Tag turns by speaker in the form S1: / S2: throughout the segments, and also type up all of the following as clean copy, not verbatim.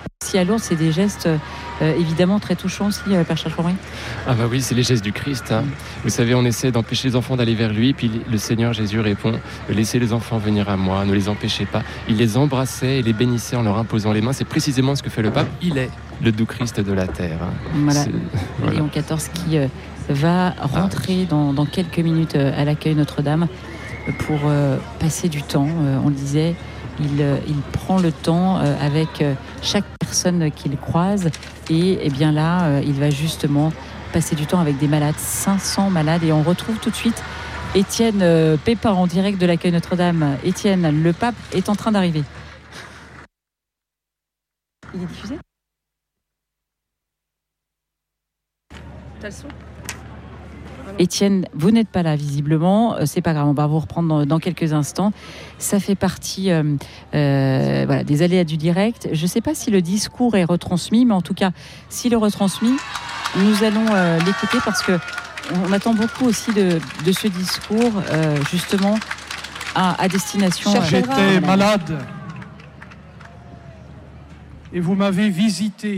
S1: Si à Lourdes, c'est des gestes évidemment très touchants aussi, Père Charles Fromery.
S2: Ah bah oui, c'est les gestes du Christ. Vous savez, on essaie d'empêcher les enfants d'aller vers lui, puis le Seigneur Jésus répond « Laissez les enfants venir à moi, ne les empêchez pas ». Il les embrassait et les bénissait en leur imposant les mains. C'est précisément ce que fait le pape. Il est le doux Christ de la terre.
S1: Voilà. Léon XIV qui va rentrer dans quelques minutes à l'accueil Notre-Dame pour passer du temps. On le disait, il prend le temps avec chaque personne qu'il croise et bien là, il va justement passer du temps avec des malades, 500 malades, et on retrouve tout de suite Étienne Pépin en direct de l'accueil Notre-Dame. Étienne, le pape est en train d'arriver. Il est diffusé ? T'as le son ? Étienne, vous n'êtes pas là visiblement, c'est pas grave, on va vous reprendre dans quelques instants. Ça fait partie des aléas du direct. Je ne sais pas si le discours est retransmis, mais en tout cas, s'il est retransmis, nous allons l'écouter parce qu'on attend beaucoup aussi de ce discours, justement, à destination.
S3: J'étais malade et vous m'avez visité.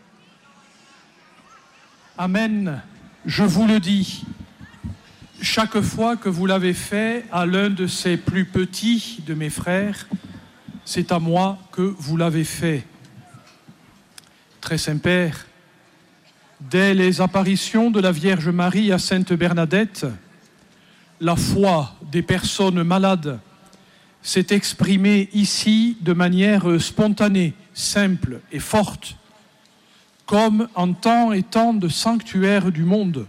S3: Amen, je vous le dis. Chaque fois que vous l'avez fait à l'un de ces plus petits de mes frères, c'est à moi que vous l'avez fait. Très Saint-Père, dès les apparitions de la Vierge Marie à Sainte Bernadette, la foi des personnes malades s'est exprimée ici de manière spontanée, simple et forte, comme en temps et temps de sanctuaire du monde.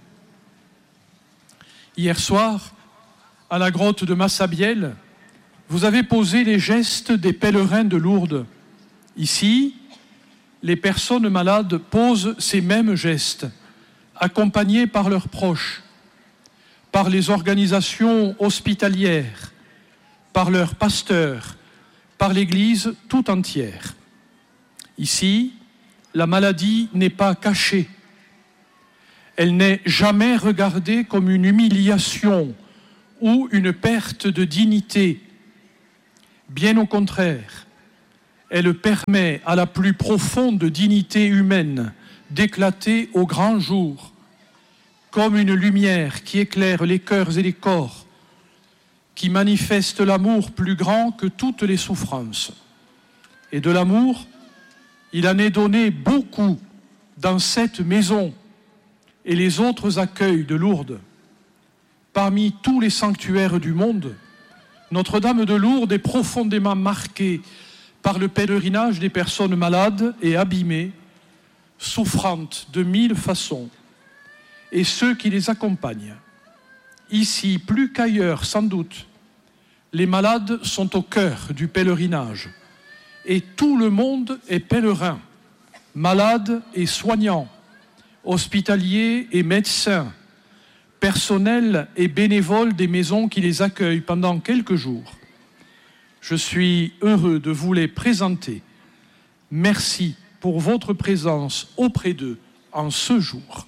S3: Hier soir, à la grotte de Massabielle, vous avez posé les gestes des pèlerins de Lourdes. Ici, les personnes malades posent ces mêmes gestes, accompagnés par leurs proches, par les organisations hospitalières, par leurs pasteurs, par l'Église tout entière. Ici, la maladie n'est pas cachée. Elle n'est jamais regardée comme une humiliation ou une perte de dignité. Bien au contraire, elle permet à la plus profonde dignité humaine d'éclater au grand jour, comme une lumière qui éclaire les cœurs et les corps, qui manifeste l'amour plus grand que toutes les souffrances. Et de l'amour, il en est donné beaucoup dans cette maison et les autres accueils de Lourdes. Parmi tous les sanctuaires du monde, Notre-Dame de Lourdes est profondément marquée par le pèlerinage des personnes malades et abîmées, souffrantes de 1000 façons, et ceux qui les accompagnent. Ici, plus qu'ailleurs sans doute, les malades sont au cœur du pèlerinage, et tout le monde est pèlerin, malade et soignant, hospitaliers et médecins, personnel et bénévoles des maisons qui les accueillent pendant quelques jours. Je suis heureux de vous les présenter. Merci pour votre présence auprès d'eux en ce jour.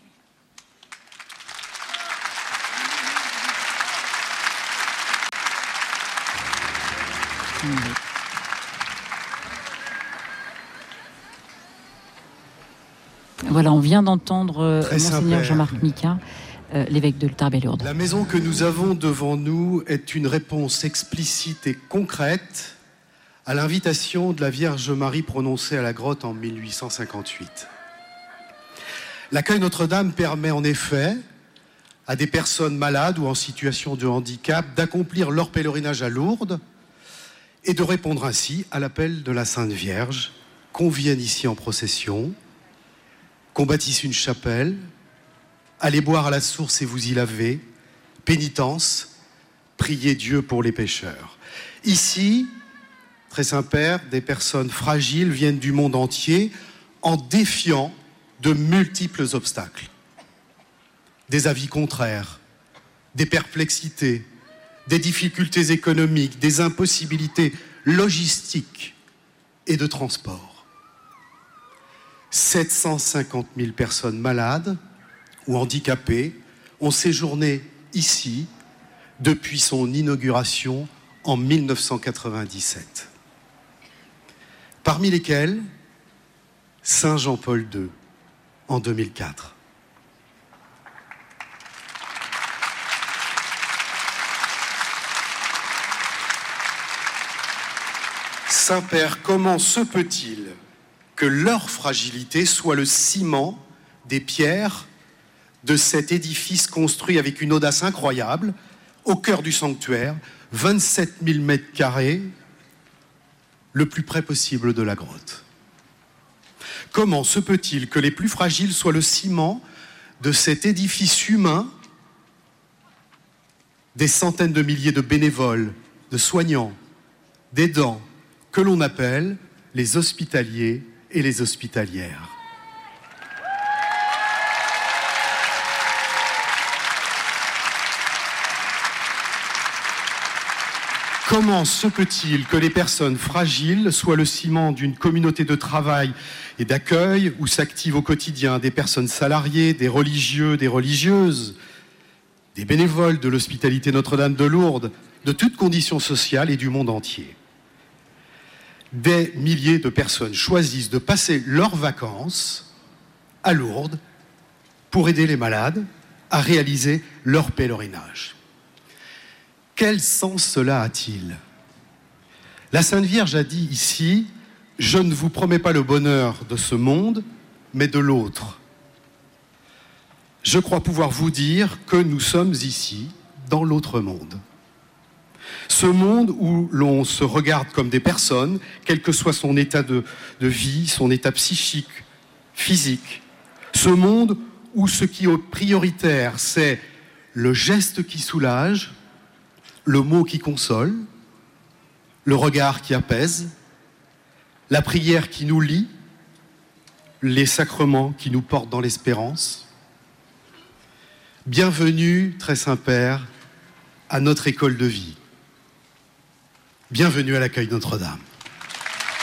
S1: Voilà, on vient d'entendre Monseigneur Jean-Marc Micas, l'évêque de Tarbes-Lourdes.
S4: La maison que nous avons devant nous est une réponse explicite et concrète à l'invitation de la Vierge Marie prononcée à la grotte en 1858. L'accueil Notre-Dame permet en effet à des personnes malades ou en situation de handicap d'accomplir leur pèlerinage à Lourdes et de répondre ainsi à l'appel de la Sainte Vierge, qu'on vienne ici en procession, qu'on bâtisse une chapelle, allez boire à la source et vous y laver, pénitence, priez Dieu pour les pécheurs. Ici, Très Saint-Père, des personnes fragiles viennent du monde entier en défiant de multiples obstacles. Des avis contraires, des perplexités, des difficultés économiques, des impossibilités logistiques et de transport. 750 000 personnes malades ou handicapées ont séjourné ici depuis son inauguration en 1997. Parmi lesquels Saint Jean-Paul II, en 2004. Saint-Père, comment se peut-il que leur fragilité soit le ciment des pierres de cet édifice construit avec une audace incroyable, au cœur du sanctuaire, 27 000 mètres carrés, le plus près possible de la grotte? Comment se peut-il que les plus fragiles soient le ciment de cet édifice humain, des centaines de milliers de bénévoles, de soignants, d'aidants, que l'on appelle les hospitaliers et les hospitalières? Comment se peut-il que les personnes fragiles soient le ciment d'une communauté de travail et d'accueil où s'activent au quotidien des personnes salariées, des religieux, des religieuses, des bénévoles de l'hospitalité Notre-Dame de Lourdes, de toutes conditions sociales et du monde entier? Des milliers de personnes choisissent de passer leurs vacances à Lourdes pour aider les malades à réaliser leur pèlerinage. Quel sens cela a-t-il? La Sainte Vierge a dit ici: « Je ne vous promets pas le bonheur de ce monde, mais de l'autre. » Je crois pouvoir vous dire que nous sommes ici, dans l'autre monde. Ce monde où l'on se regarde comme des personnes, quel que soit son état de vie, son état psychique, physique. Ce monde où ce qui est prioritaire, c'est le geste qui soulage, le mot qui console, le regard qui apaise, la prière qui nous lie, les sacrements qui nous portent dans l'espérance. Bienvenue, très Saint-Père, à notre école de vie. Bienvenue à l'accueil Notre-Dame.